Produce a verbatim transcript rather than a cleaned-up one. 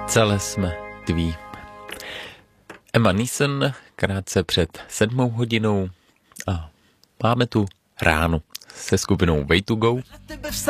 Celé jsme tví. Emma Neeson krátce před sedmou hodinou a máme tu ráno se skupinou Way to Go.